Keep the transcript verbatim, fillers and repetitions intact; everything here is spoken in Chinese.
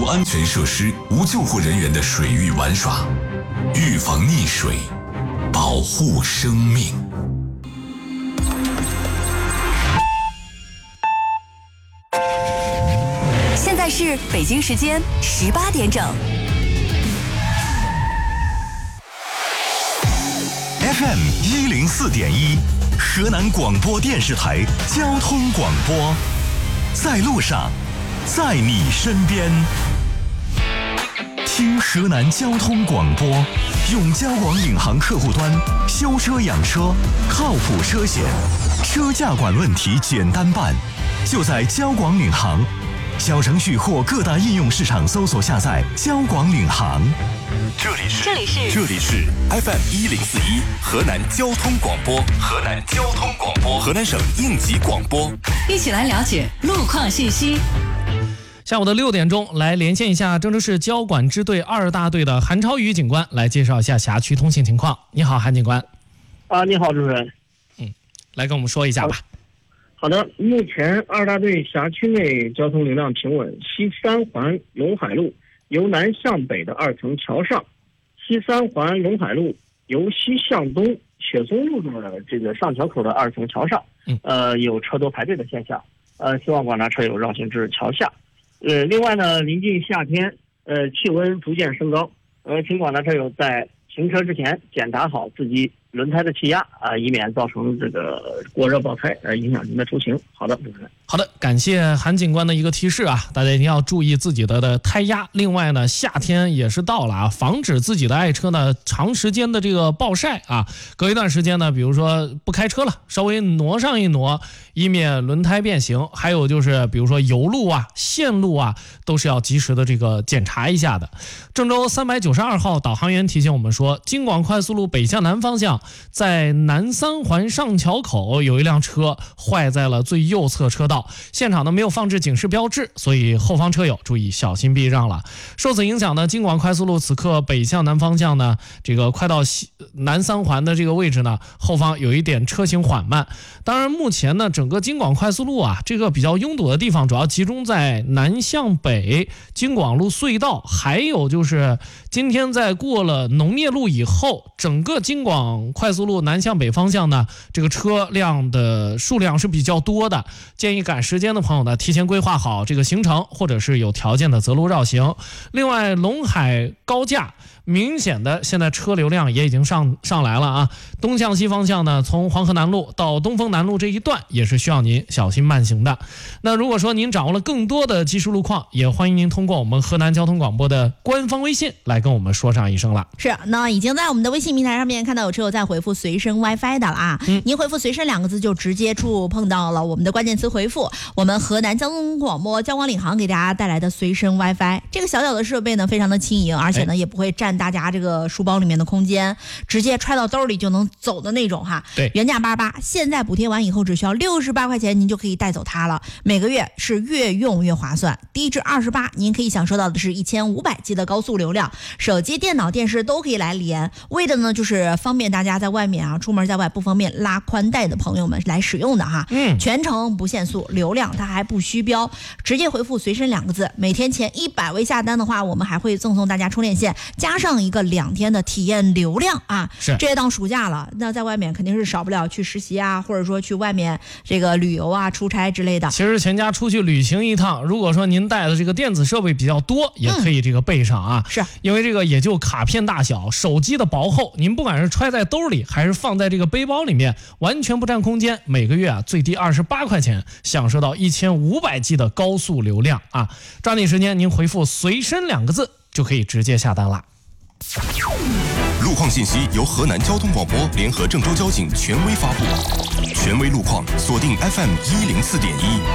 安全设施、无救护人员的水域玩耍，预防溺水，保护生命。 现在是北京时间十八点整。 F M 一零四点一，河南广播电视台交通广播，在路上，在你身边。听河南交通广播，用交广领航客户端修车养车，靠谱车险，车驾管问题简单办，就在交广领航。小程序或各大应用市场搜索下载交广领航。 这里是这里是这里是 F M 一零四一河南交通广播，河南交通广播，河南省应急广播， 一起来了解路况信息。 下午的六点钟，来连线一下郑州市交管支队二大队的韩超宇警官，来介绍一下辖区通信情况。你好，韩警官。 啊，你好，主持人。 嗯，来跟我们说一下吧。 好的，目前二大队辖区内交通流量平稳，西三环陇海路由南向北的二层桥上，西三环陇海路由西向东雪松路的这个上桥口的二层桥上，呃，有车多排队的现象，呃，希望广大车友绕行至桥下。呃，另外呢，临近夏天，呃，气温逐渐升高，呃，请广大车友在行车之前检查好自己轮胎的气压啊、呃，以免造成这个过热爆胎，呃，影响您的出行。好的，主持人。 好的，感谢韩警官的一个提示啊，大家一定要注意自己的的胎压。另外呢，夏天也是到了啊，防止自己的爱车呢长时间的这个暴晒啊，隔一段时间呢，比如说不开车了，稍微挪上一挪，以免轮胎变形。还有就是比如说油路啊、线路啊，都是要及时的这个检查一下的。郑州三百九十二号导航员提醒我们说，京广快速路北向南方向，在南三环上桥口有一辆车坏在了最右侧车道，现场呢没有放置警示标志，所以后方车友注意小心避让了。受此影响呢，京广快速路此刻北向南方向呢，这个快到西南三环的这个位置呢，后方有一点车行缓慢。当然，目前呢，整个京广快速路啊，这个比较拥堵的地方主要集中在南向北京广路隧道，还有就是今天在过了农业路以后，整个京广快速路南向北方向呢，这个车辆的数量是比较多的，建议赶时间的朋友呢，提前规划好这个行程，或者是有条件的择路绕行。另外，陇海高架明显的现在车流量也已经上上来了啊，东向西方向呢，从黄河南路到东风南路这一段也是需要您小心慢行的。那如果说您掌握了更多的技术路况，也欢迎您通过我们河南交通广播的官方微信来跟我们说上一声了。 是，那已经在我们的微信平台上面看到有车友在回复随身 WiFi 的了啊，嗯、您回复随身两个字就直接触碰到了我们的关键词回复，我们河南交通广播交广领航给大家带来的随身 WiFi， 这个小小的设备呢非常的轻盈，而且呢、哎、也不会占大家这个书包里面的空间，直接揣到兜里就能走的那种哈。 对， 原价八十八，现在补贴完以后只需要六十八块钱，您就可以带走它了。每个月是越用越划算，低至二十八，您可以享受到的是一千五百 G 的高速流量，手机、电脑、电视都可以来连，为的呢就是方便大家在外面啊，出门在外不方便拉宽带的朋友们来使用的哈。嗯，全程不限速，流量它还不虚标，直接回复随身两个字，每天前一百位下单的话，我们还会赠送大家充电线，加上一个两天的体验流量啊。 是， 这也当暑假了，那在外面肯定是少不了去实习啊，或者说去外面这个旅游啊、出差之类的。 其实全家出去旅行一趟，如果说您带的这个电子设备比较多，也可以这个备上啊。 嗯、是因为这个也就卡片大小，手机的薄厚，您不管是揣在兜里还是放在这个背包里面，完全不占空间。每个月啊最低二十八块钱，享受到一千五百 G 的高速流量啊！抓紧时间，您回复随身两个字就可以直接下单了。 路况信息由河南交通广播联合郑州交警权威发布，权威路况锁定 F M 一零四点一。